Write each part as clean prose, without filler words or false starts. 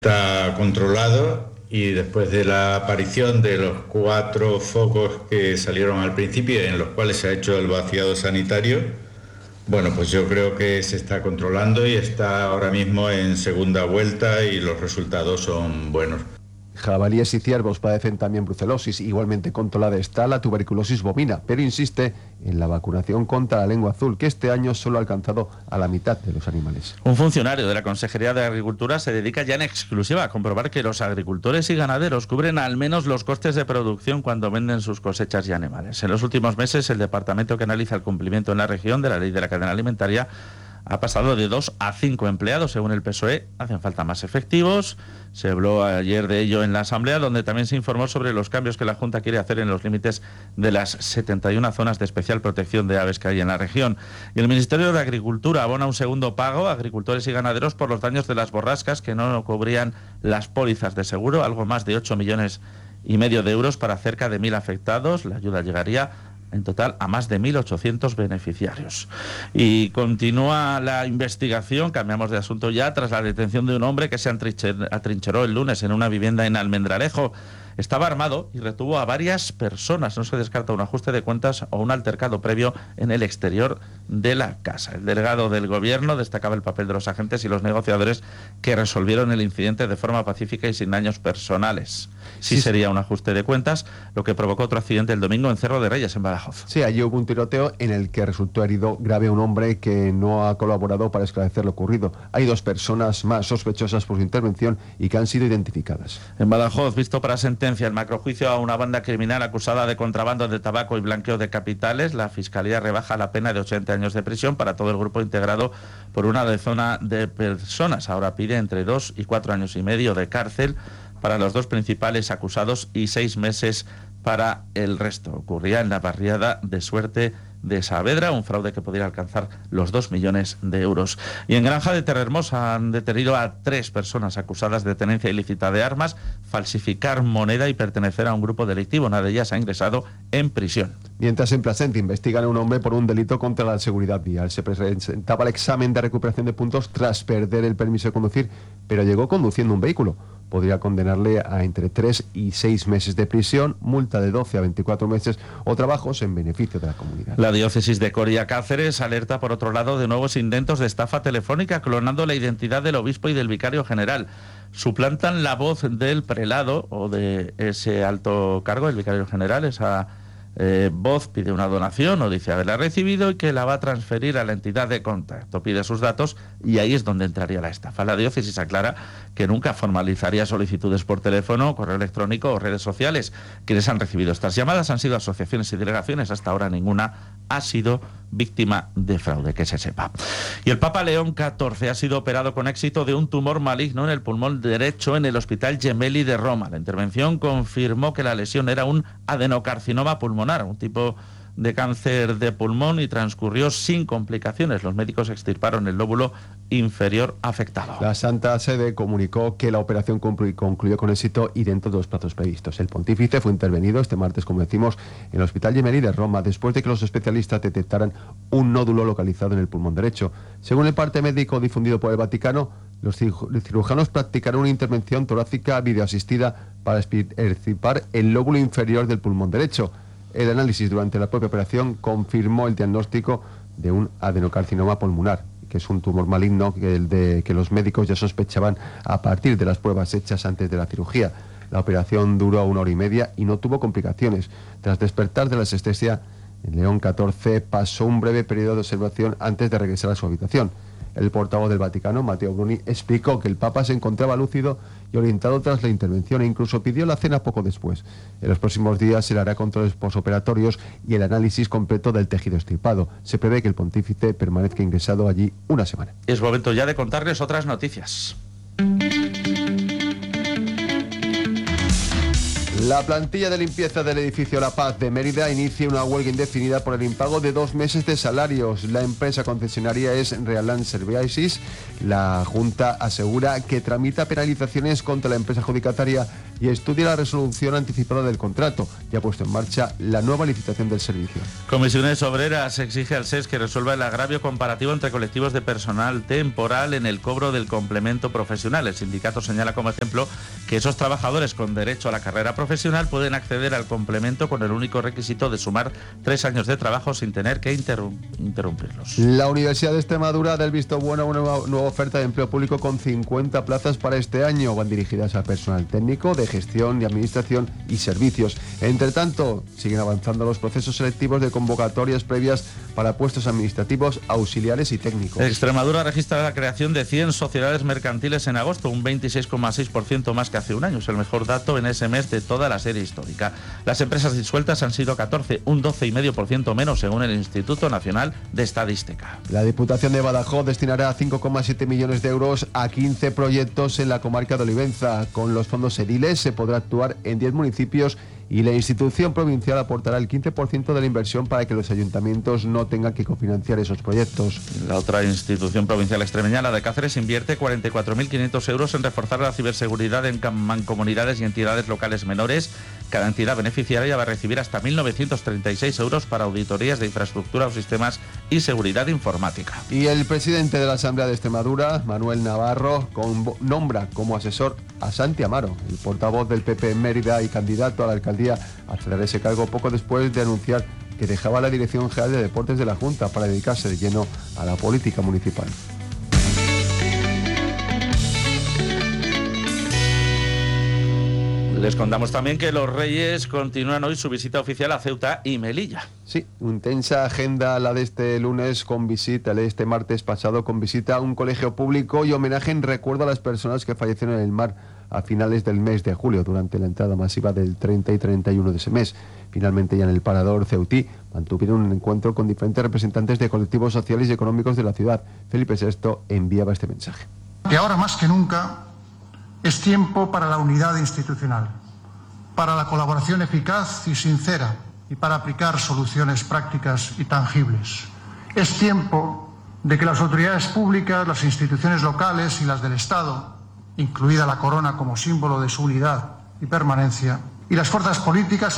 Está controlado y después de la aparición de los 4 focos que salieron al principio, en los cuales se ha hecho el vaciado sanitario, bueno, pues yo creo que se está controlando y está ahora mismo en segunda vuelta y los resultados son buenos. Jabalíes y ciervos padecen también brucelosis. Igualmente controlada está la tuberculosis bovina, pero insiste en la vacunación contra la lengua azul, que este año solo ha alcanzado a la mitad de los animales. Un funcionario de la Consejería de Agricultura se dedica ya en exclusiva a comprobar que los agricultores y ganaderos cubren al menos los costes de producción cuando venden sus cosechas y animales. En los últimos meses, el departamento que analiza el cumplimiento en la región de la ley de la cadena alimentaria ha pasado de 2 a 5 empleados, según el PSOE. Hacen falta más efectivos. Se habló ayer de ello en la Asamblea, donde también se informó sobre los cambios que la Junta quiere hacer en los límites de las 71 zonas de especial protección de aves que hay en la región. Y el Ministerio de Agricultura abona un segundo pago a agricultores y ganaderos por los daños de las borrascas que no cubrían las pólizas de seguro, algo más de 8,5 millones de euros para cerca de 1.000 afectados. La ayuda llegaría en total a más de 1.800 beneficiarios. Y continúa la investigación, cambiamos de asunto ya, tras la detención de un hombre que se atrincheró el lunes en una vivienda en Almendralejo. Estaba armado y retuvo a varias personas. No se descarta un ajuste de cuentas o un altercado previo en el exterior de la casa. El delegado del Gobierno destacaba el papel de los agentes y los negociadores que resolvieron el incidente de forma pacífica y sin daños personales. Sí sería un ajuste de cuentas, lo que provocó otro accidente el domingo en Cerro de Reyes, en Badajoz. Sí, allí hubo un tiroteo en el que resultó herido grave un hombre que no ha colaborado para esclarecer lo ocurrido. Hay 2 personas más sospechosas por su intervención y que han sido identificadas. En Badajoz, visto para sentencia el macrojuicio a una banda criminal acusada de contrabando de tabaco y blanqueo de capitales, la Fiscalía rebaja la pena de 80 años de prisión para todo el grupo integrado por una decena de personas. Ahora pide entre 2 y 4 años y medio de cárcel para los 2 principales acusados y 6 meses para el resto. Ocurría en la barriada de Suerte de Saavedra, un fraude que podría alcanzar los 2 millones de euros. Y en Granja de Terrehermosa han detenido a 3 personas acusadas de tenencia ilícita de armas, falsificar moneda y pertenecer a un grupo delictivo. Una de ellas ha ingresado en prisión. Mientras en Plasente investigan a un hombre por un delito contra la seguridad vial. Se presentaba el examen de recuperación de puntos tras perder el permiso de conducir, pero llegó conduciendo un vehículo. Podría condenarle a entre 3 y 6 meses de prisión, multa de 12 a 24 meses o trabajos en beneficio de la comunidad. La diócesis de Coria Cáceres alerta, por otro lado, de nuevos intentos de estafa telefónica, clonando la identidad del obispo y del vicario general. Suplantan la voz del prelado o de ese alto cargo, el vicario general, esa voz pide una donación o dice haberla recibido y que la va a transferir a la entidad de contacto. Pide sus datos y ahí es donde entraría la estafa. La diócesis aclara que nunca formalizaría solicitudes por teléfono, correo electrónico o redes sociales. Quienes han recibido estas llamadas han sido asociaciones y delegaciones. Hasta ahora ninguna ha sido víctima de fraude, que se sepa. Y el Papa León XIV ha sido operado con éxito de un tumor maligno en el pulmón derecho en el Hospital Gemelli de Roma. La intervención confirmó que la lesión era un adenocarcinoma pulmonar, un tipo de cáncer de pulmón, y transcurrió sin complicaciones. Los médicos extirparon el lóbulo inferior afectado. La Santa Sede comunicó que la operación concluyó con éxito y dentro de los plazos previstos. El pontífice fue intervenido este martes, como decimos, en el Hospital Gemelli de Roma, después de que los especialistas detectaran un nódulo localizado en el pulmón derecho. Según el parte médico difundido por el Vaticano, los cirujanos practicaron una intervención torácica videoasistida para extirpar el lóbulo inferior del pulmón derecho. El análisis durante la propia operación confirmó el diagnóstico de un adenocarcinoma pulmonar, que es un tumor maligno que los médicos ya sospechaban a partir de las pruebas hechas antes de la cirugía. La operación duró 1 hora y media y no tuvo complicaciones. Tras despertar de la anestesia, León XIV pasó un breve periodo de observación antes de regresar a su habitación. El portavoz del Vaticano, Matteo Bruni, explicó que el Papa se encontraba lúcido y orientado tras la intervención e incluso pidió la cena poco después. En los próximos días se le hará controles posoperatorios y el análisis completo del tejido extirpado. Se prevé que el pontífice permanezca ingresado allí una semana. Es momento ya de contarles otras La plantilla de limpieza del edificio La Paz de Mérida inicia una huelga indefinida por el impago de 2 meses de salarios. La empresa concesionaria es Realland Services. La Junta asegura que tramita penalizaciones contra la empresa adjudicataria y estudia la resolución anticipada del contrato y ha puesto en marcha la nueva licitación del servicio. Comisiones Obreras exige al SES que resuelva el agravio comparativo entre colectivos de personal temporal en el cobro del complemento profesional. El sindicato señala como ejemplo que esos trabajadores con derecho a la carrera profesional pueden acceder al complemento con el único requisito de sumar 3 años de trabajo sin tener que interrumpirlos. La Universidad de Extremadura da el visto bueno a una nueva oferta de empleo público con 50 plazas para este año. Van dirigidas a personal técnico, de gestión y administración y servicios. Entre tanto, siguen avanzando los procesos selectivos de convocatorias previas para puestos administrativos, auxiliares y técnicos. Extremadura registra la creación de 100 sociedades mercantiles en agosto, un 26,6% más que hace un año. Es el mejor dato en ese mes de toda la serie histórica. Las empresas disueltas han sido 14, un 12,5% menos según el Instituto Nacional de Estadística. La Diputación de Badajoz destinará 5,7 millones de euros a 15 proyectos en la comarca de Olivenza. Con los fondos ediles se podrá actuar en 10 municipios y la institución provincial aportará el 15% de la inversión para que los ayuntamientos no tengan que cofinanciar esos proyectos. La otra institución provincial extremeña, la de Cáceres, invierte 44.500 euros en reforzar la ciberseguridad en mancomunidades y entidades locales menores. Cada entidad beneficiaria va a recibir hasta 1.936 euros para auditorías de infraestructura o sistemas y seguridad informática. Y el presidente de la Asamblea de Extremadura, Manuel Navarro, nombra como asesor a Santi Amaro, el portavoz del PP en Mérida y candidato a la alcaldía, accederá a ese cargo poco después de anunciar que dejaba la Dirección General de Deportes de la Junta para dedicarse de lleno a la política municipal. Les contamos también que los Reyes continúan hoy su visita oficial a Ceuta y Melilla. Sí, intensa agenda la de este lunes con visita, la de este martes pasado con visita a un colegio público y homenaje en recuerdo a las personas que fallecieron en el mar a finales del mes de julio durante la entrada masiva del 30 y 31 de ese mes. Finalmente, ya en el Parador ceutí mantuvieron un encuentro con diferentes representantes de colectivos sociales y económicos de la ciudad. Felipe VI enviaba este mensaje. Que ahora más que nunca es tiempo para la unidad institucional, para la colaboración eficaz y sincera y para aplicar soluciones prácticas y tangibles. Es tiempo de que las autoridades públicas, las instituciones locales y las del Estado, incluida la corona como símbolo de su unidad y permanencia, y las fuerzas políticas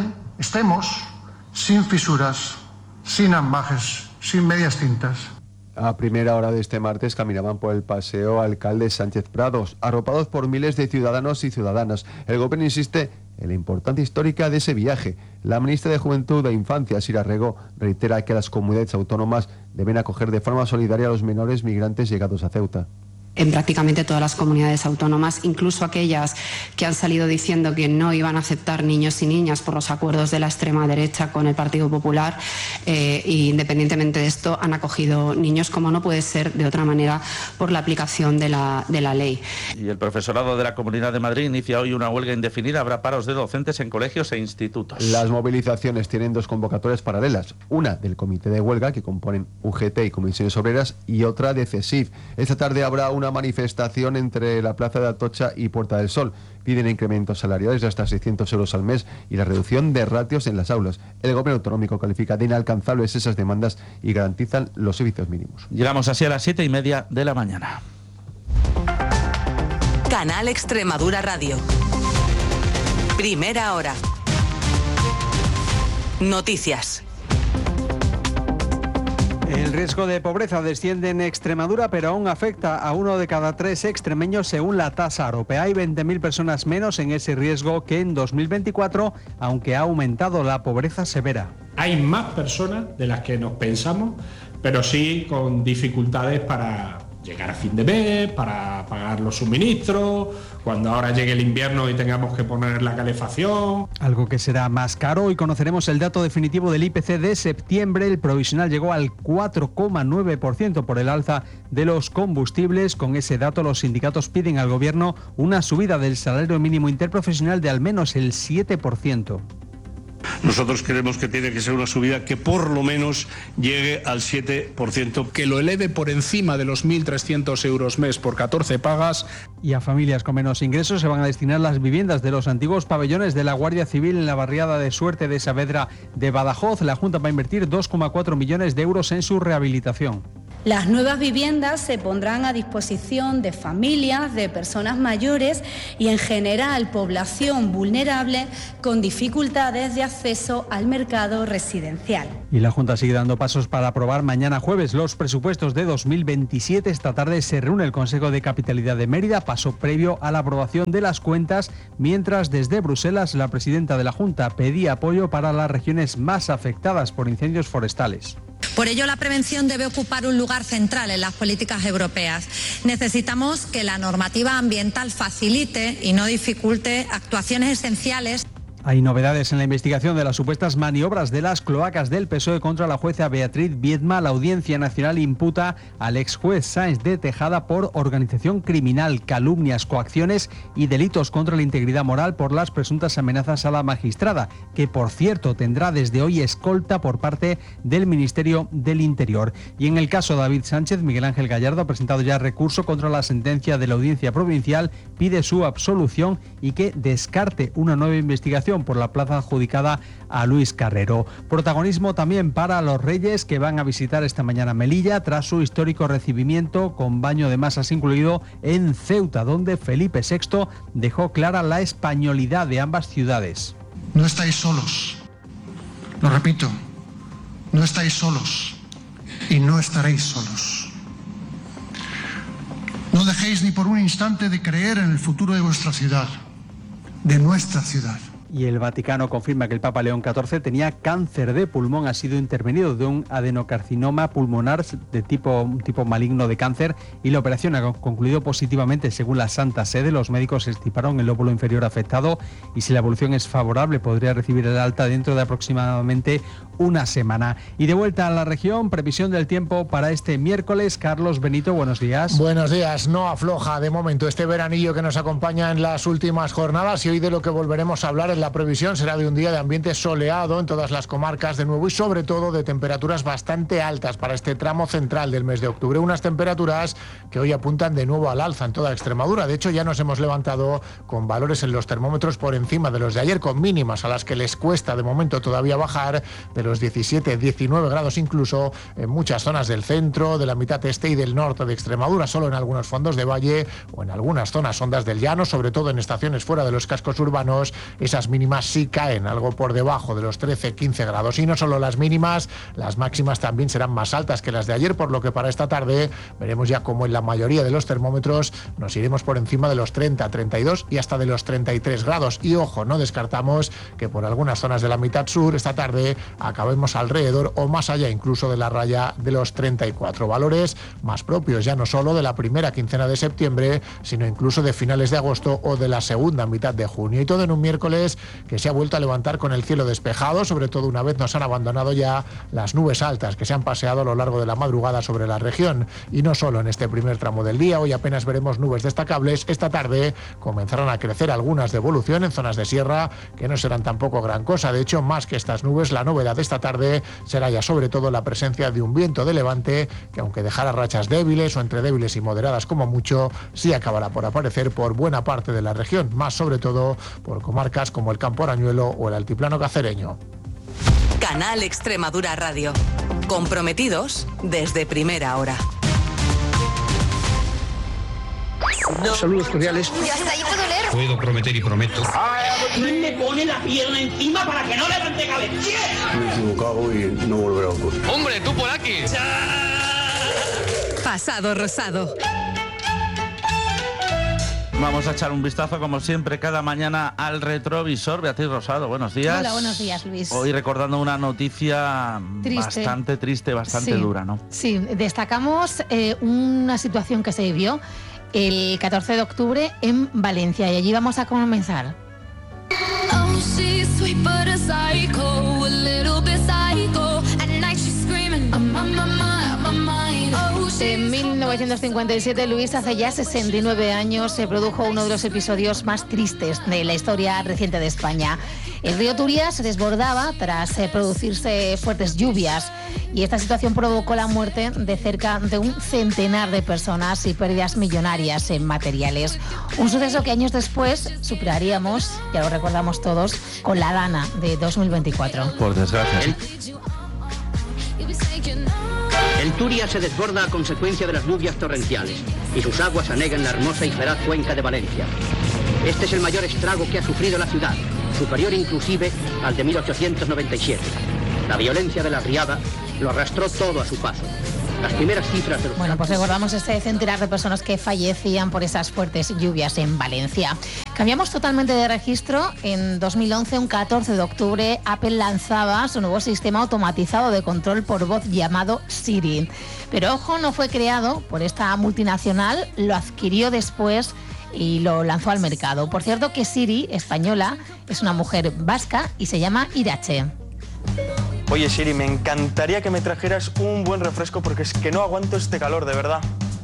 estemos sin fisuras, sin ambajes, sin medias tintas. A primera hora de este martes caminaban por el Paseo Alcalde Sánchez Prados, arropados por miles de ciudadanos y ciudadanas. El gobierno insiste en la importancia histórica de ese viaje. La ministra de Juventud e Infancia, Sira Rego, reitera que las comunidades autónomas deben acoger de forma solidaria a los menores migrantes llegados a Ceuta. En prácticamente todas las comunidades autónomas, incluso aquellas que han salido diciendo que no iban a aceptar niños y niñas por los acuerdos de la extrema derecha con el Partido Popular, independientemente de esto, han acogido niños, como no puede ser de otra manera, por la aplicación de la ley. Y el profesorado de la Comunidad de Madrid inicia hoy una huelga indefinida. Habrá paros de docentes en colegios e institutos. Las movilizaciones tienen 2 convocatorias paralelas. Una del comité de huelga, que componen UGT y Comisiones Obreras, y otra de CESIF. Esta tarde habrá una manifestación entre la Plaza de Atocha y Puerta del Sol. Piden incrementos salariales de hasta 600 euros al mes y la reducción de ratios en las aulas. El gobierno autonómico califica de inalcanzables esas demandas y garantizan los servicios mínimos. Llegamos así a las 7:30 de la mañana. Canal Extremadura Radio. Primera hora. Noticias. El riesgo de pobreza desciende en Extremadura, pero aún afecta a 1 de cada 3 extremeños según la tasa AROPE. Hay 20.000 personas menos en ese riesgo que en 2024, aunque ha aumentado la pobreza severa. Hay más personas de las que nos pensamos, pero sí con dificultades para llegar a fin de mes, para pagar los suministros, cuando ahora llegue el invierno y tengamos que poner la calefacción. Algo que será más caro. Hoy conoceremos el dato definitivo del IPC de septiembre. El provisional llegó al 4,9% por el alza de los combustibles. Con ese dato, los sindicatos piden al gobierno una subida del salario mínimo interprofesional de al menos el 7%. Nosotros creemos que tiene que ser una subida que por lo menos llegue al 7%. Que lo eleve por encima de los 1.300 euros mes por 14 pagas. Y a familias con menos ingresos se van a destinar las viviendas de los antiguos pabellones de la Guardia Civil en la barriada de Suerte de Saavedra de Badajoz. La Junta va a invertir 2,4 millones de euros en su rehabilitación. Las nuevas viviendas se pondrán a disposición de familias, de personas mayores y en general población vulnerable con dificultades de acceso al mercado residencial. Y la Junta sigue dando pasos para aprobar mañana jueves los presupuestos de 2027. Esta tarde se reúne el Consejo de Capitalidad de Mérida, paso previo a la aprobación de las cuentas, mientras desde Bruselas la presidenta de la Junta pedía apoyo para las regiones más afectadas por incendios forestales. Por ello, la prevención debe ocupar un lugar central en las políticas europeas. Necesitamos que la normativa ambiental facilite y no dificulte actuaciones esenciales. Hay novedades en la investigación de las supuestas maniobras de las cloacas del PSOE contra la jueza Beatriz Viedma. La Audiencia Nacional imputa al ex juez Sáenz de Tejada por organización criminal, calumnias, coacciones y delitos contra la integridad moral por las presuntas amenazas a la magistrada, que por cierto tendrá desde hoy escolta por parte del Ministerio del Interior. Y en el caso David Sánchez, Miguel Ángel Gallardo ha presentado ya recurso contra la sentencia de la Audiencia Provincial, pide su absolución y que descarte una nueva investigación por la plaza adjudicada a Luis Carrero. Protagonismo también para los Reyes, que van a visitar esta mañana Melilla tras su histórico recibimiento con baño de masas incluido en Ceuta, donde Felipe VI dejó clara la españolidad de ambas ciudades. No estáis solos. Lo repito, no estáis solos y no estaréis solos. No dejéis ni por un instante de creer en el futuro de vuestra ciudad, de nuestra ciudad. Y el Vaticano confirma que el Papa León XIV tenía cáncer de pulmón, ha sido intervenido de un adenocarcinoma pulmonar de un tipo maligno de cáncer y la operación ha concluido positivamente según la Santa Sede. Los médicos extirparon el lóbulo inferior afectado y si la evolución es favorable podría recibir el alta dentro de aproximadamente una semana. Y de vuelta a la región, previsión del tiempo para este miércoles. Carlos Benito, buenos días. Buenos días, no afloja de momento este veranillo que nos acompaña en las últimas jornadas y hoy de lo que volveremos a hablar en la previsión será de un día de ambiente soleado en todas las comarcas de nuevo y sobre todo de temperaturas bastante altas para este tramo central del mes de octubre. Unas temperaturas que hoy apuntan de nuevo al alza en toda Extremadura. De hecho, ya nos hemos levantado con valores en los termómetros por encima de los de ayer, con mínimas a las que les cuesta de momento todavía bajar, de los 17, 19 grados incluso en muchas zonas del centro, de la mitad este y del norte de Extremadura, solo en algunos fondos de valle o en algunas zonas hondas del llano, sobre todo en estaciones fuera de los cascos urbanos. Esas mínimas sí caen algo por debajo de los 13, 15 grados. Y no solo las mínimas, las máximas también serán más altas que las de ayer, por lo que para esta tarde veremos ya como en la mayoría de los termómetros nos iremos por encima de los 30, 32 y hasta de los 33 grados. Y ojo, no descartamos que por algunas zonas de la mitad sur esta tarde acabemos alrededor o más allá incluso de la raya de los 34. Valores más propios ya no solo de la primera quincena de septiembre, sino incluso de finales de agosto o de la segunda mitad de junio. Y todo en un miércoles que se ha vuelto a levantar con el cielo despejado, sobre todo una vez nos han abandonado ya las nubes altas que se han paseado a lo largo de la madrugada sobre la región. Y no solo en este primer tramo del día, hoy apenas veremos nubes destacables. Esta tarde comenzarán a crecer algunas de evolución en zonas de sierra que no serán tampoco gran cosa. De hecho, más que estas nubes, la novedad de esta tarde será ya sobre todo la presencia de un viento de levante que, aunque dejara rachas débiles o entre débiles y moderadas como mucho, sí acabará por aparecer por buena parte de la región, más sobre todo por comarcas como el Campo Arañuelo o el Altiplano Cacereño. Canal Extremadura Radio. Comprometidos desde primera hora. Saludos cordiales. Ya está, ahí puedo leer. Puedo prometer y prometo. ¿Quién me pone la pierna encima para que no levante cabeza? Me he equivocado y no volverá a ocurrir. ¡Hombre, tú por aquí! Pasado rosado. Vamos a echar un vistazo, como siempre, cada mañana al retrovisor. Beatriz Rosado, buenos días. Hola, buenos días, Luis. Hoy recordando una noticia bastante triste, bastante dura, ¿no? Sí, destacamos una situación que se vivió el 14 de octubre en Valencia y allí vamos a comenzar. En 1957, Luis, hace ya 69 años, se produjo uno de los episodios más tristes de la historia reciente de España. El río Turia se desbordaba tras producirse fuertes lluvias y esta situación provocó la muerte de cerca de un centenar de personas y pérdidas millonarias en materiales. Un suceso que años después superaríamos, ya lo recordamos todos, con la Dana de 2024. Por desgracia. El Turia se desborda a consecuencia de las lluvias torrenciales y sus aguas anegan la hermosa y feraz cuenca de Valencia. Este es el mayor estrago que ha sufrido la ciudad, superior inclusive al de 1897. La violencia de la riada lo arrastró todo a su paso. Las primeras cifras de los... Bueno, pues recordamos ese centenar de personas que fallecían por esas fuertes lluvias en Valencia. Cambiamos totalmente de registro. En 2011, un 14 de octubre, Apple lanzaba su nuevo sistema automatizado de control por voz llamado Siri. Pero ojo, no fue creado por esta multinacional, lo adquirió después y lo lanzó al mercado. Por cierto que Siri, española, es una mujer vasca y se llama Irache. Oye Siri, me encantaría que me trajeras un buen refresco porque es que no aguanto este calor, de verdad.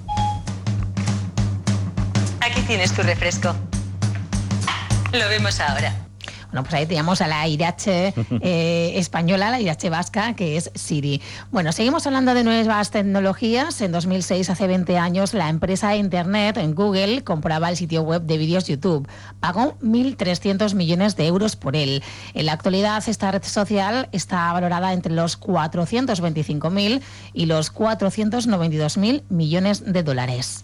Aquí tienes tu refresco. Lo vemos ahora. Bueno, pues ahí teníamos a la Irache española, la Irache vasca, que es Siri. Bueno, seguimos hablando de nuevas tecnologías. En 2006, hace 20 años, la empresa de Internet, en Google, compraba el sitio web de vídeos YouTube. Pagó 1.300 millones de euros por él. En la actualidad, esta red social está valorada entre los 425.000 y los 492.000 millones de dólares.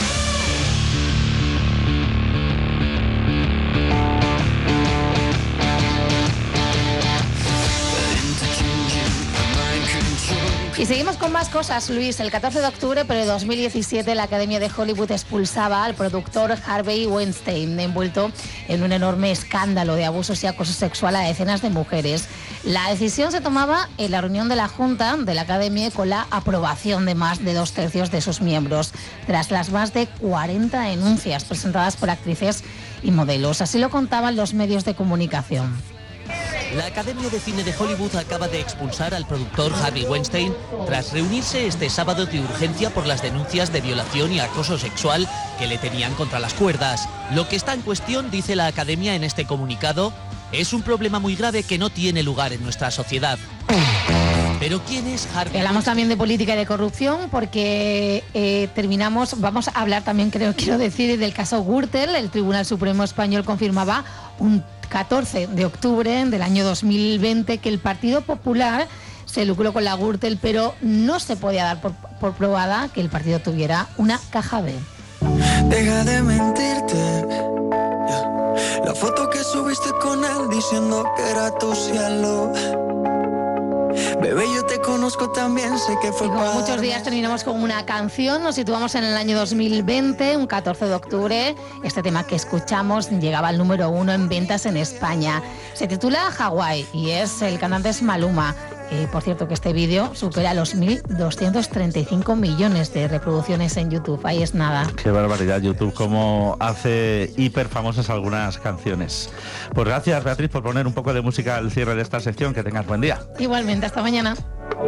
Y seguimos con más cosas, Luis. El 14 de octubre, pero de 2017, la Academia de Hollywood expulsaba al productor Harvey Weinstein, envuelto en un enorme escándalo de abusos y acoso sexual a decenas de mujeres. La decisión se tomaba en la reunión de la Junta de la Academia con la aprobación de más de 2/3 de sus miembros, tras las más de 40 denuncias presentadas por actrices y modelos. Así lo contaban los medios de comunicación. La Academia de Cine de Hollywood acaba de expulsar al productor Harvey Weinstein tras reunirse este sábado de urgencia por las denuncias de violación y acoso sexual que le tenían contra las cuerdas. Lo que está en cuestión, dice la Academia en este comunicado, es un problema muy grave que no tiene lugar en nuestra sociedad. ¿Pero quién es Harvey? Hablamos también de política y de corrupción porque vamos a hablar también, quiero decir, del caso Gürtel. El Tribunal Supremo Español confirmaba un 14 de octubre del año 2020 que el Partido Popular se lucró con la Gürtel, pero no se podía dar por probada que el partido tuviera una caja B. Deja de mentirte. La foto que subiste con él diciendo que era tu cielo. Bebé, yo te conozco también, sé que fue. Y como muchos días terminamos con una canción, nos situamos en el año 2020, un 14 de octubre. Este tema que escuchamos llegaba al número 1 en ventas en España. Se titula Hawái y el cantante es Maluma. Por cierto que este vídeo supera los 1.235 millones de reproducciones en YouTube. Ahí es nada. Qué barbaridad YouTube, cómo hace hiper famosas algunas canciones. Pues gracias, Beatriz, por poner un poco de música al cierre de esta sección. Que tengas buen día. Igualmente, hasta mañana.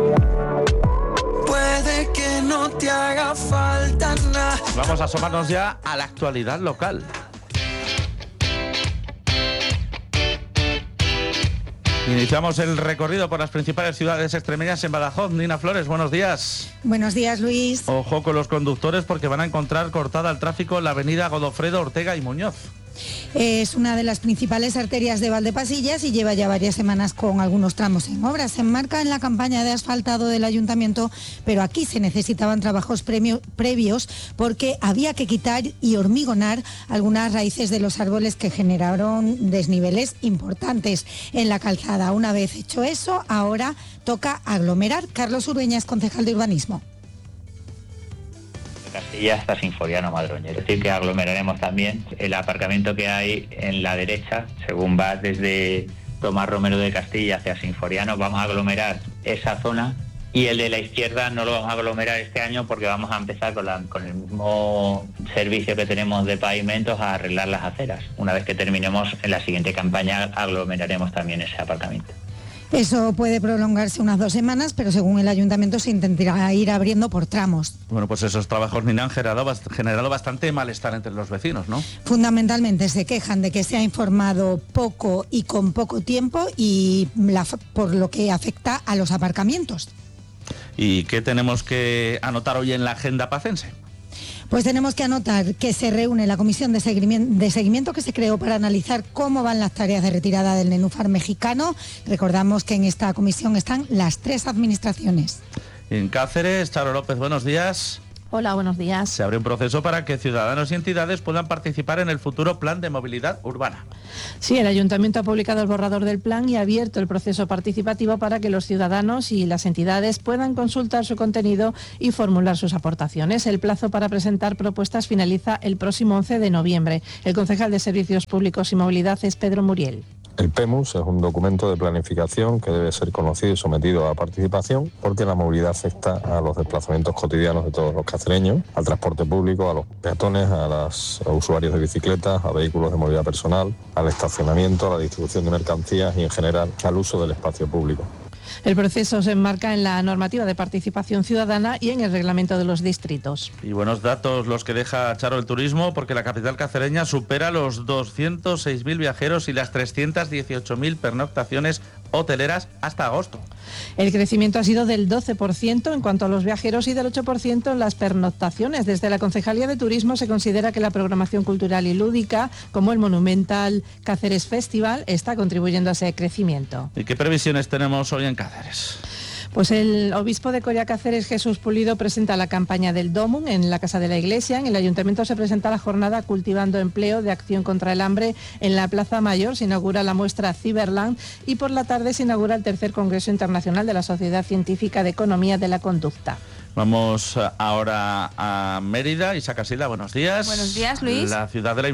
Puede que no te haga falta nada. Vamos a asomarnos ya a la actualidad local. Iniciamos el recorrido por las principales ciudades extremeñas en Badajoz. Nina Flores, buenos días. Buenos días, Luis. Ojo con los conductores porque van a encontrar cortada el tráfico en la avenida Godofredo, Ortega y Muñoz. Es una de las principales arterias de Valdepasillas y lleva ya varias semanas con algunos tramos en obras. Se enmarca en la campaña de asfaltado del ayuntamiento, pero aquí se necesitaban trabajos previos porque había que quitar y hormigonar algunas raíces de los árboles que generaron desniveles importantes en la calzada. Una vez hecho eso, ahora toca aglomerar. Carlos Urueñas, concejal de urbanismo. Castilla hasta Sinforiano Madroñero. Es decir, que aglomeraremos también el aparcamiento que hay en la derecha, según va desde Tomás Romero de Castilla hacia Sinforiano, vamos a aglomerar esa zona, y el de la izquierda no lo vamos a aglomerar este año porque vamos a empezar con el mismo servicio que tenemos de pavimentos a arreglar las aceras. Una vez que terminemos en la siguiente campaña aglomeraremos también ese aparcamiento. Eso puede prolongarse unas 2 semanas, pero según el ayuntamiento se intentará ir abriendo por tramos. Bueno, pues esos trabajos, Nina, han generado bastante malestar entre los vecinos, ¿no? Fundamentalmente se quejan de que se ha informado poco y con poco tiempo y por lo que afecta a los aparcamientos. ¿Y qué tenemos que anotar hoy en la agenda pacense? Pues tenemos que anotar que se reúne la comisión de seguimiento que se creó para analizar cómo van las tareas de retirada del nenúfar mexicano. Recordamos que en esta comisión están las 3 administraciones. En Cáceres, Charo López, buenos días. Hola, buenos días. Se abre un proceso para que ciudadanos y entidades puedan participar en el futuro plan de movilidad urbana. Sí, el Ayuntamiento ha publicado el borrador del plan y ha abierto el proceso participativo para que los ciudadanos y las entidades puedan consultar su contenido y formular sus aportaciones. El plazo para presentar propuestas finaliza el próximo 11 de noviembre. El concejal de Servicios Públicos y Movilidad es Pedro Muriel. El PEMUS es un documento de planificación que debe ser conocido y sometido a participación porque la movilidad afecta a los desplazamientos cotidianos de todos los cacereños, al transporte público, a los peatones, a los usuarios de bicicletas, a vehículos de movilidad personal, al estacionamiento, a la distribución de mercancías y en general al uso del espacio público. El proceso se enmarca en la normativa de participación ciudadana y en el reglamento de los distritos. Y buenos datos los que deja Charo el turismo, porque la capital cacereña supera los 206.000 viajeros y las 318.000 pernoctaciones hoteleras hasta agosto. El crecimiento ha sido del 12% en cuanto a los viajeros y del 8% en las pernoctaciones. Desde la Concejalía de Turismo se considera que la programación cultural y lúdica, como el monumental Cáceres Festival, está contribuyendo a ese crecimiento. ¿Y qué previsiones tenemos hoy en Cáceres? Pues el obispo de Coria Cáceres, Jesús Pulido, presenta la campaña del DOMUN en la Casa de la Iglesia. En el Ayuntamiento se presenta la jornada Cultivando Empleo de Acción contra el Hambre. En la Plaza Mayor se inaugura la muestra Cyberland y por la tarde se inaugura el 3er Congreso Internacional de la Sociedad Científica de Economía de la Conducta. Vamos ahora a Mérida. Isa Casilda, buenos días. Buenos días, Luis. La ciudad de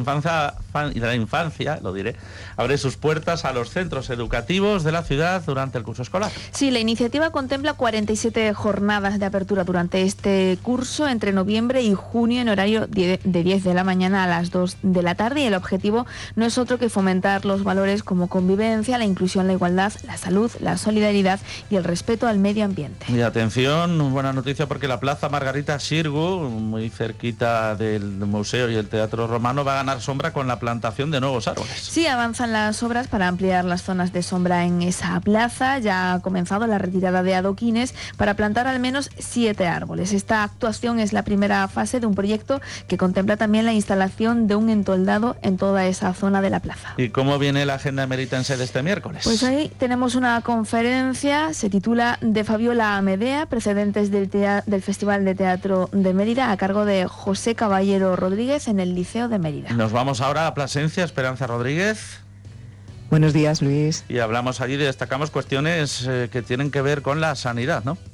la infancia, lo diré, abre sus puertas a los centros educativos de la ciudad durante el curso escolar. Sí, la iniciativa contempla 47 jornadas de apertura durante este curso entre noviembre y junio en horario de 10 de la mañana a las 2 de la tarde y el objetivo no es otro que fomentar los valores como convivencia, la inclusión, la igualdad, la salud, la solidaridad y el respeto al medio ambiente. Y atención, buena noticia porque la Plaza Margarita Xirgu, muy cerquita del Museo y el Teatro Romano, va a ganar sombra con la plantación de nuevos árboles. Sí, avanzan las obras para ampliar las zonas de sombra en esa plaza. Ya ha comenzado la retirada de adoquines para plantar al menos 7 árboles. Esta actuación es la primera fase de un proyecto que contempla también la instalación de un entoldado en toda esa zona de la plaza. ¿Y cómo viene la agenda emeritense de este miércoles? Pues ahí tenemos una conferencia, se titula De Fabiola a Medea, precedentes del Festival de Teatro de Mérida, a cargo de José Caballero Rodríguez en el Liceo de Mérida. Nos vamos ahora a Plasencia, Esperanza Rodríguez. Buenos días, Luis. Y hablamos allí, destacamos cuestiones que tienen que ver con la sanidad, ¿no?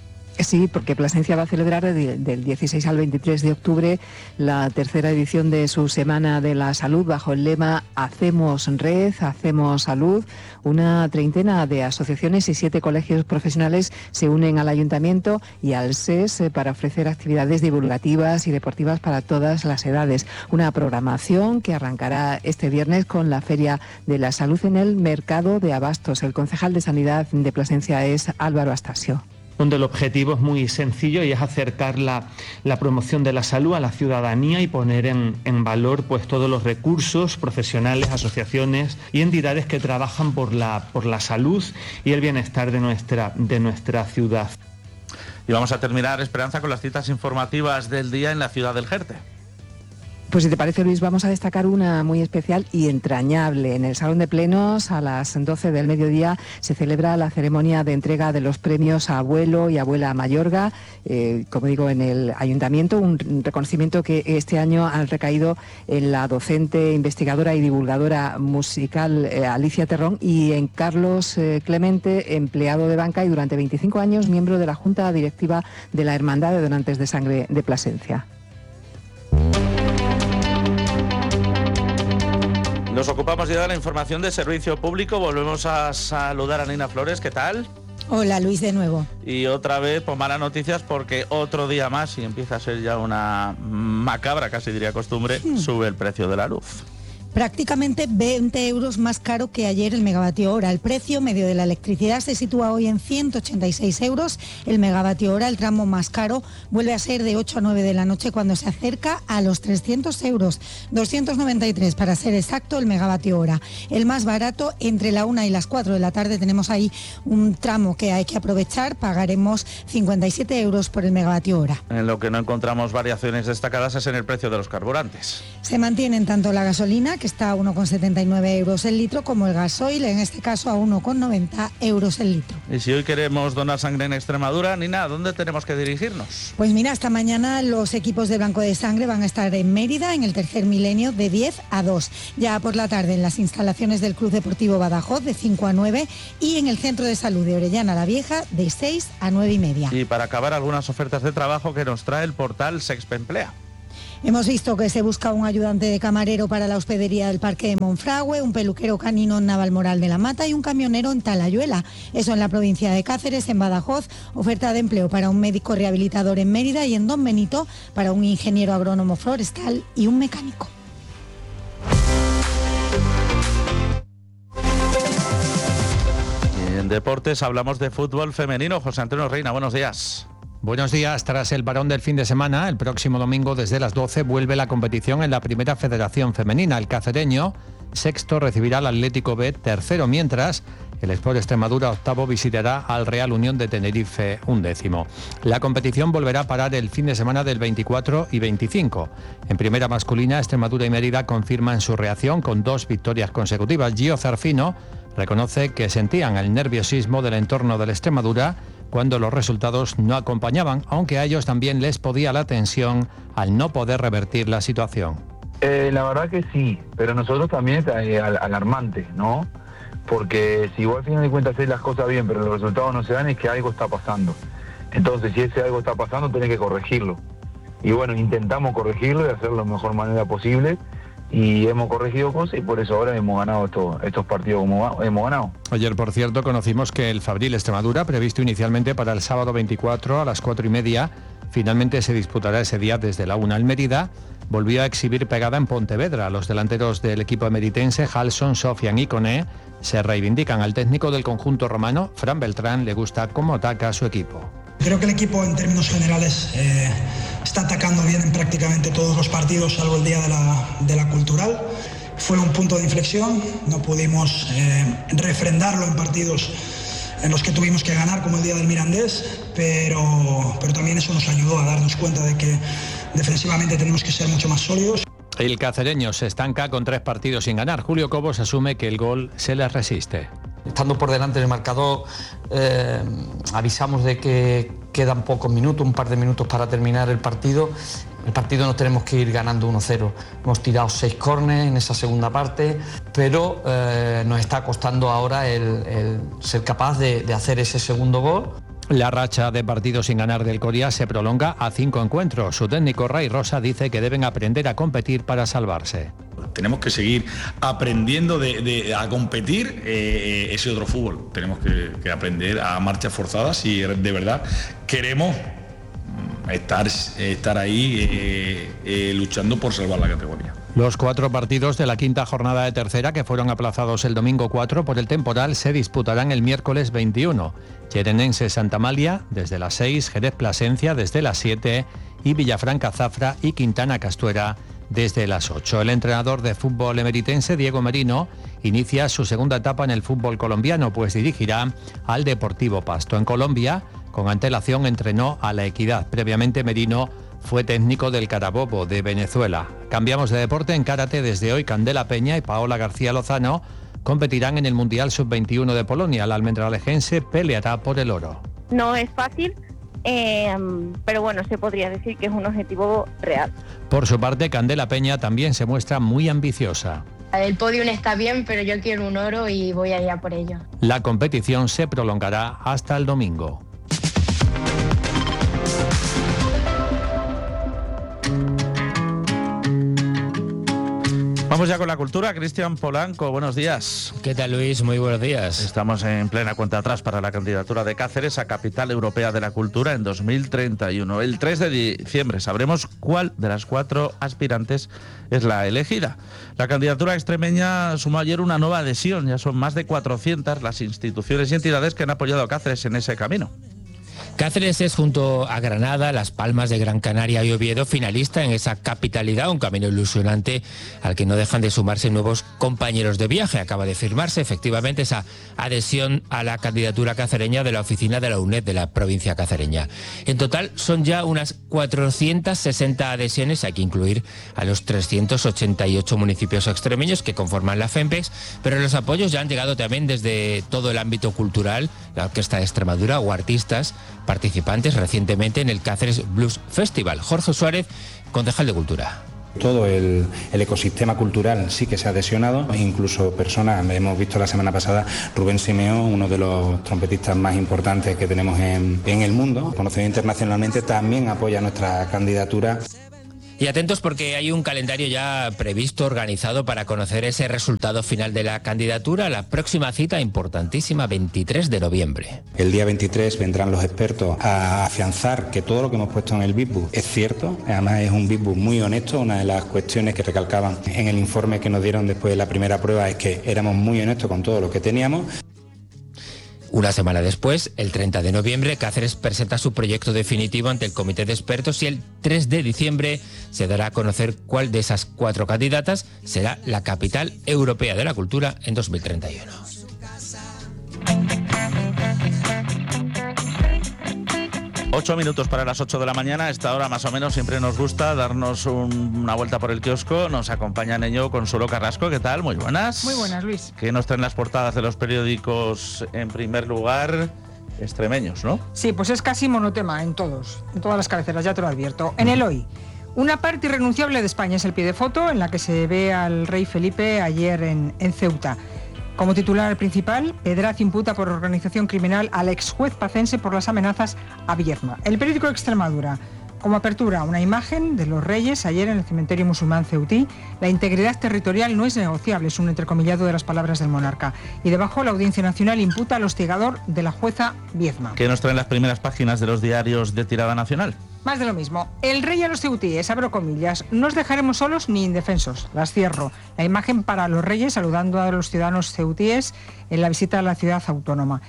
Sí, porque Plasencia va a celebrar del 16 al 23 de octubre la 3ª edición de su Semana de la Salud bajo el lema Hacemos Red, Hacemos Salud. Una treintena de asociaciones y 7 colegios profesionales se unen al Ayuntamiento y al SES para ofrecer actividades divulgativas y deportivas para todas las edades. Una programación que arrancará este viernes con la Feria de la Salud en el Mercado de Abastos. El concejal de Sanidad de Plasencia es Álvaro Astasio. Donde el objetivo es muy sencillo y es acercar la promoción de la salud a la ciudadanía y poner en valor pues todos los recursos profesionales, asociaciones y entidades que trabajan por la salud y el bienestar de nuestra ciudad. Y vamos a terminar, Esperanza, con las citas informativas del día en la ciudad del Jerte. Pues si te parece, Luis, vamos a destacar una muy especial y entrañable. En el Salón de Plenos, a las 12 del mediodía, se celebra la ceremonia de entrega de los premios a Abuelo y Abuela Mayorga, como digo, en el Ayuntamiento, un reconocimiento que este año han recaído en la docente, investigadora y divulgadora musical Alicia Terrón y en Carlos Clemente, empleado de banca y durante 25 años miembro de la Junta Directiva de la Hermandad de Donantes de Sangre de Plasencia. Nos ocupamos ya de la información de servicio público. Volvemos a saludar a Nina Flores. ¿Qué tal? Hola, Luis, de nuevo. Y otra vez, pues malas noticias porque otro día más, y empieza a ser ya una macabra, casi diría costumbre, sube el precio de la luz. Prácticamente 20 euros más caro que ayer el megavatio hora. El precio medio de la electricidad se sitúa hoy en 186 euros. El megavatio hora, el tramo más caro, vuelve a ser de 8 a 9 de la noche cuando se acerca a los 300 euros. 293 para ser exacto el megavatio hora. El más barato, entre la 1 y las 4 de la tarde, tenemos ahí un tramo que hay que aprovechar. Pagaremos 57 euros por el megavatio hora. En lo que no encontramos variaciones destacadas es en el precio de los carburantes. Se mantienen tanto la gasolina, que está a 1,79 euros el litro, como el gasoil, en este caso a 1,90 euros el litro. Y si hoy queremos donar sangre en Extremadura, Nina, ¿dónde tenemos que dirigirnos? Pues mira, esta mañana los equipos del Banco de Sangre van a estar en Mérida, en el Tercer Milenio, de 10 a 2. Ya por la tarde en las instalaciones del Club Deportivo Badajoz, de 5 a 9, y en el Centro de Salud de Orellana la Vieja, de 6 a 9 y media. Y para acabar, algunas ofertas de trabajo que nos trae el portal Sexpemplea. Hemos visto que se busca un ayudante de camarero para la hospedería del Parque de Monfragüe, un peluquero canino en Navalmoral de la Mata y un camionero en Talayuela. Eso en la provincia de Cáceres, en Badajoz, oferta de empleo para un médico rehabilitador en Mérida y en Don Benito para un ingeniero agrónomo forestal y un mecánico. Y en deportes hablamos de fútbol femenino. José Antonio Reina, buenos días. Buenos días. Tras el parón del fin de semana, el próximo domingo desde las 12 vuelve la competición en la Primera Federación Femenina. El cacereño, sexto, recibirá al Atlético B, tercero, mientras el Sport Extremadura, octavo, visitará al Real Unión de Tenerife, undécimo. La competición volverá a parar el fin de semana del 24 y 25. En primera masculina, Extremadura y Mérida confirman su reacción con 2 victorias consecutivas. Gio Zarfino reconoce que sentían el nerviosismo del entorno del Extremadura cuando los resultados no acompañaban, aunque a ellos también les podía la tensión al no poder revertir la situación. La verdad que sí, pero nosotros también es alarmante, ¿no? Porque si vos al final de cuentas haces las cosas bien, pero los resultados no se dan, es que algo está pasando. Entonces, si ese algo está pasando, tenés que corregirlo. Y bueno, intentamos corregirlo y hacerlo de la mejor manera posible. Y hemos corregido cosas y por eso ahora hemos ganado estos partidos como hemos ganado. Ayer, por cierto, conocimos que el Fabril Extremadura, previsto inicialmente para el sábado 24 a las 4:30, finalmente se disputará ese día desde la 1. El Mérida volvió a exhibir pegada en Pontevedra. Los delanteros del equipo emeritense, Halson, Sofian y Coné, se reivindican. Al técnico del conjunto romano, Fran Beltrán, le gusta cómo ataca a su equipo. Creo que el equipo en términos generales está atacando bien en prácticamente todos los partidos, salvo el día de la Cultural. Fue un punto de inflexión, no pudimos refrendarlo en partidos en los que tuvimos que ganar, como el día del Mirandés, pero también eso nos ayudó a darnos cuenta de que defensivamente tenemos que ser mucho más sólidos. El cacereño se estanca con 3 partidos sin ganar. Julio Cobos asume que el gol se les resiste. Estando por delante del marcador, avisamos de que quedan pocos minutos, un par de minutos para terminar el partido. El partido nos tenemos que ir ganando 1-0. Hemos tirado 6 córneres en esa segunda parte, pero nos está costando ahora el ser capaz de hacer ese segundo gol. La racha de partidos sin ganar del Coria se prolonga a 5 encuentros. Su técnico Ray Rosa dice que deben aprender a competir para salvarse. Tenemos que seguir aprendiendo a competir ese otro fútbol. Tenemos que aprender a marchas forzadas si de verdad queremos estar ahí luchando por salvar la categoría. Los 4 partidos de la quinta jornada de tercera, que fueron aplazados el domingo 4 por el temporal, se disputarán el miércoles 21. Cherenense Santa Amalia desde las 6, Jerez Plasencia desde las 7 y Villafranca Zafra y Quintana Castuera desde las 8. El entrenador de fútbol emeritense, Diego Merino, inicia su segunda etapa en el fútbol colombiano, pues dirigirá al Deportivo Pasto. En Colombia, con antelación, entrenó a La Equidad. Previamente, Merino fue técnico del Carabobo de Venezuela. Cambiamos de deporte. En karate, desde hoy, Candela Peña y Paola García Lozano competirán en el Mundial Sub-21 de Polonia. La almendralejense peleará por el oro. No es fácil, pero bueno, se podría decir que es un objetivo real. Por su parte, Candela Peña también se muestra muy ambiciosa. El podium está bien, pero yo quiero un oro y voy allá por ello. La competición se prolongará hasta el domingo. Vamos ya con la cultura. Cristian Polanco, buenos días. ¿Qué tal, Luis? Muy buenos días. Estamos en plena cuenta atrás para la candidatura de Cáceres a Capital Europea de la Cultura en 2031. El 3 de diciembre sabremos cuál de las 4 aspirantes es la elegida. La candidatura extremeña sumó ayer una nueva adhesión. Ya son más de 400 las instituciones y entidades que han apoyado a Cáceres en ese camino. Cáceres es, junto a Granada, Las Palmas de Gran Canaria y Oviedo, finalista en esa capitalidad, un camino ilusionante al que no dejan de sumarse nuevos compañeros de viaje. Acaba de firmarse efectivamente esa adhesión a la candidatura cacereña de la oficina de la UNED de la provincia cacereña. En total son ya unas 460 adhesiones, hay que incluir a los 388 municipios extremeños que conforman la FEMPEX, pero los apoyos ya han llegado también desde todo el ámbito cultural, la Orquesta de Extremadura o artistas participantes recientemente en el Cáceres Blues Festival. Jorge Suárez, concejal de Cultura. Todo el ecosistema cultural sí que se ha adhesionado, incluso personas, hemos visto la semana pasada Rubén Simeón, uno de los trompetistas más importantes que tenemos en el mundo, conocido internacionalmente, también apoya nuestra candidatura. Y atentos porque hay un calendario ya previsto, organizado para conocer ese resultado final de la candidatura. La próxima cita importantísima, 23 de noviembre. El día 23 vendrán los expertos a afianzar que todo lo que hemos puesto en el Big Book es cierto. Además es un Big Book muy honesto. Una de las cuestiones que recalcaban en el informe que nos dieron después de la primera prueba es que éramos muy honestos con todo lo que teníamos. Una semana después, el 30 de noviembre, Cáceres presenta su proyecto definitivo ante el comité de expertos y el 3 de diciembre se dará a conocer cuál de esas 4 candidatas será la capital europea de la cultura en 2031. Ocho minutos para las 8 de la mañana. A esta hora más o menos siempre nos gusta darnos una vuelta por el kiosco. Nos acompaña en ello Consuelo Carrasco. ¿Qué tal? Muy buenas. Muy buenas, Luis. ¿Qué nos traen las portadas de los periódicos? En primer lugar, extremeños, ¿no? Sí, pues es casi monotema en todas las cabeceras, ya te lo advierto. En el Hoy, una parte irrenunciable de España es el pie de foto en la que se ve al rey Felipe ayer en Ceuta. Como titular principal, Pedraz imputa por organización criminal al ex juez pacense por las amenazas a Viedma. El periódico Extremadura, como apertura, una imagen de los reyes ayer en el cementerio musulmán ceutí. La integridad territorial no es negociable, es un entrecomillado de las palabras del monarca. Y debajo, la Audiencia Nacional imputa al hostigador de la jueza Viedma. ¿Qué nos traen las primeras páginas de los diarios de tirada nacional? Más de lo mismo. El rey a los ceutíes, abro comillas, no os dejaremos solos ni indefensos. Las cierro. La imagen para los reyes saludando a los ciudadanos ceutíes en la visita a la ciudad autónoma.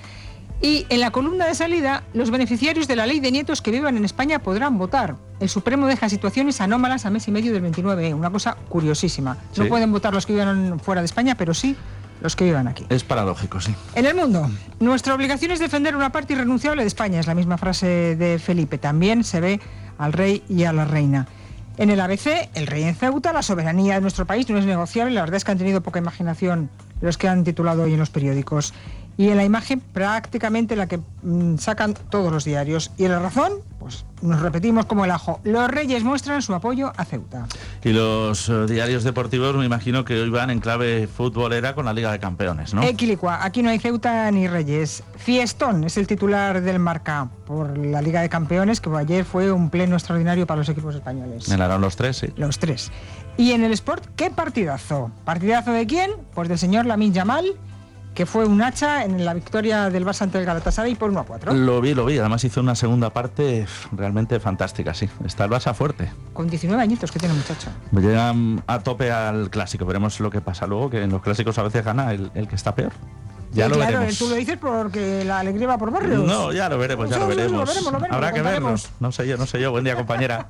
Y en la columna de salida, los beneficiarios de la ley de nietos que vivan en España podrán votar. El Supremo deja situaciones anómalas a mes y medio del 29E, una cosa curiosísima. Sí. No pueden votar los que vivan fuera de España, pero sí los que vivan aquí. Es paradójico, sí. En El Mundo, nuestra obligación es defender una parte irrenunciable de España, es la misma frase de Felipe. También se ve al rey y a la reina. En el ABC, el rey en Ceuta, la soberanía de nuestro país no es negociable. La verdad es que han tenido poca imaginación los que han titulado hoy en los periódicos. Y en la imagen prácticamente la que sacan todos los diarios. Y en La Razón, pues nos repetimos como el ajo. Los reyes muestran su apoyo a Ceuta. Y los diarios deportivos me imagino que hoy van en clave futbolera con la Liga de Campeones, ¿no? Equilicua, aquí no hay Ceuta ni reyes. Fiestón es el titular del Marca por la Liga de Campeones, que ayer fue un pleno extraordinario para los equipos españoles. Ganaron los 3, sí. Los 3. Y en el Sport, ¿qué partidazo? ¿Partidazo de quién? Pues del señor Lamine Yamal, que fue un hacha en la victoria del Barça ante el Galatasaray por 1-4. Lo vi. Además hizo una segunda parte realmente fantástica, sí. Está el Barça fuerte. Con 19 añitos que tiene el muchacho. Llegan a tope al clásico. Veremos lo que pasa luego, que en los clásicos a veces gana el que está peor. Ya lo veremos. Tú lo dices porque la alegría va por barrios. No, ya lo veremos, Lo veremos. Habrá que verlo. No sé yo. Buen día, compañera.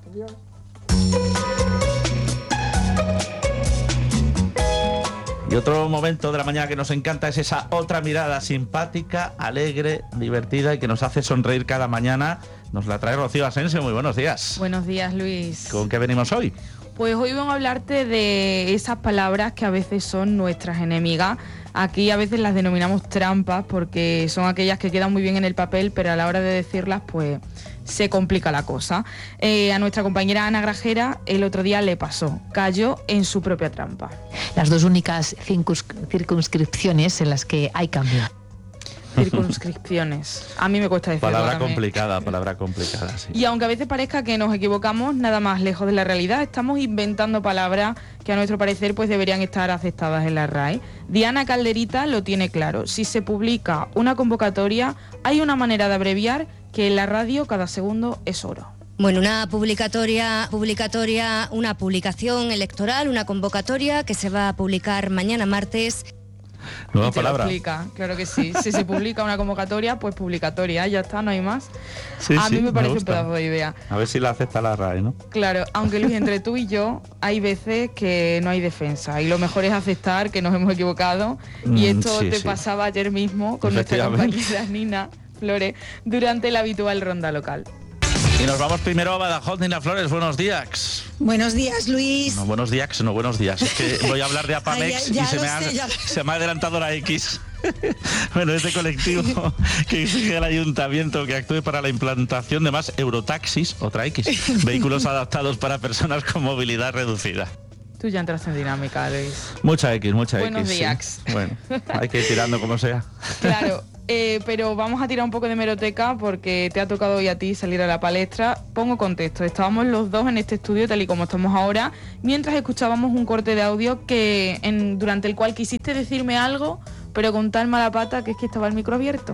Y otro momento de la mañana que nos encanta es esa otra mirada simpática, alegre, divertida y que nos hace sonreír cada mañana. Nos la trae Rocío Asensio. Muy buenos días. Buenos días, Luis. ¿Con qué venimos hoy? Pues hoy vamos a hablarte de esas palabras que a veces son nuestras enemigas. Aquí a veces las denominamos trampas porque son aquellas que quedan muy bien en el papel, pero a la hora de decirlas, pues se complica la cosa. A nuestra compañera Ana Grajera el otro día le pasó, cayó en su propia trampa. Las dos únicas circunscripciones en las que hay cambio. circunscripciones. A mí me cuesta decirlo Palabra también. complicada, sí. Y aunque a veces parezca que nos equivocamos, nada más lejos de la realidad, estamos inventando palabras que a nuestro parecer pues deberían estar aceptadas en la RAE. Diana Calderita lo tiene claro. Si se publica una convocatoria, hay una manera de abreviar que en la radio cada segundo es oro. Bueno, una publicación electoral, una convocatoria que se va a publicar mañana martes. Nueva Y te lo palabra. explica, claro que sí. Si se publica una convocatoria, pues publicatoria, ya está, no hay más. Sí, a mí sí, me parece un gusta. pedazo de idea. A ver si la acepta la RAE, ¿no? Claro, aunque Luis, entre tú y yo, hay veces que no hay defensa y lo mejor es aceptar que nos hemos equivocado y esto sí, te sí. pasaba ayer mismo con nuestra Efectivamente. compañera Nina Flores durante la habitual ronda local. Y nos vamos primero a Badajoz. Nina Flores, buenos días. Buenos días, Luis. No, buenos días, no, buenos días. Es que voy a hablar de Apamex Ay, ya y se lo me, sé, ya lo se me ha adelantado la X. Bueno, este colectivo que exige al ayuntamiento que actúe para la implantación de más eurotaxis, otra X, vehículos adaptados para personas con movilidad reducida. Tú ya entras en dinámica, Luis. Mucha X, mucha Buenos X. días. Sí. Bueno, hay que ir tirando como sea. Claro, pero vamos a tirar un poco de hemeroteca porque te ha tocado hoy a ti salir a la palestra. Pongo contexto, estábamos los dos en este estudio tal y como estamos ahora, mientras escuchábamos un corte de audio durante el cual quisiste decirme algo, pero con tal mala pata que es que estaba el micro abierto.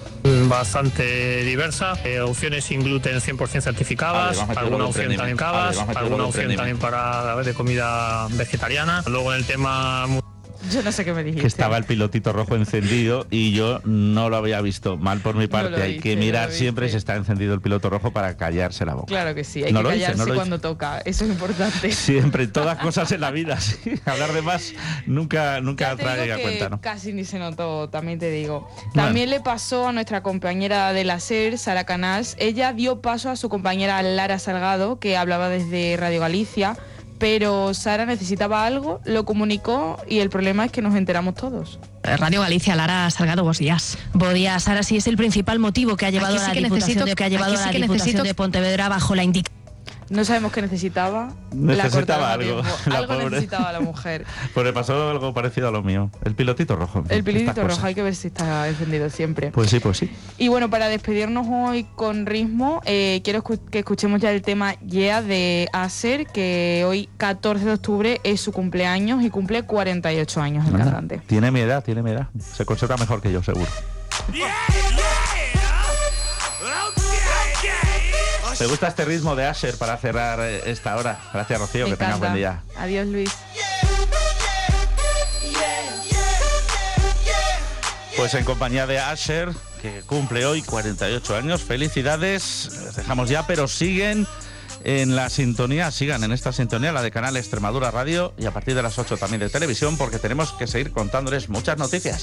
Bastante diversa, opciones sin gluten 100% certificadas, alguna opción también alguna opción también para de comida vegetariana. Luego en el tema... Yo no sé qué me dijiste. Que estaba el pilotito rojo encendido y yo no lo había visto. Mal por mi parte, No lo hay viste, que no mirar lo siempre viste. si está encendido el piloto rojo para callarse la boca. Claro que sí, hay No que lo hice, callarse no lo cuando hice. toca, eso es importante. Siempre, todas cosas en la vida, sí. Hablar de más nunca Ya te trae digo a que cuenta, ¿no? casi ni se notó, también te digo. También le pasó a nuestra compañera de la SER, Sara Canals. Ella dio paso a su compañera Lara Salgado, que hablaba desde Radio Galicia, pero Sara necesitaba algo, lo comunicó y el problema es que nos enteramos todos. Radio Galicia, Lara Salgado, buenos días. Buenos días, Sara, sí es el principal motivo que ha llevado Aquí sí a la que Diputación, necesito- que ha llevado aquí a sí la que Diputación necesito- de Pontevedra bajo la indicación. No sabemos qué necesitaba. Necesitaba la algo, cortaron a tiempo. la Algo pobre. necesitaba la mujer. Pues le pasó algo parecido a lo mío. El pilotito rojo. El Estas pilotito cosas. rojo, hay que ver si está encendido siempre. Pues sí, pues sí. Y bueno, para despedirnos hoy con ritmo, quiero que escuchemos ya el tema Yeah de Aser, que hoy 14 de octubre es su cumpleaños y cumple 48 años el Anda, cantante. tiene mi edad. Se conserva mejor que yo, seguro. ¿Te gusta este ritmo de Asher para cerrar esta hora? Gracias, Rocío, Me que tengas buen encanta. día. Adiós, Luis. Pues en compañía de Asher, que cumple hoy 48 años, felicidades. Les dejamos ya, pero siguen en la sintonía, sigan en esta sintonía, la de Canal Extremadura Radio, y a partir de las 8 también de televisión, porque tenemos que seguir contándoles muchas noticias.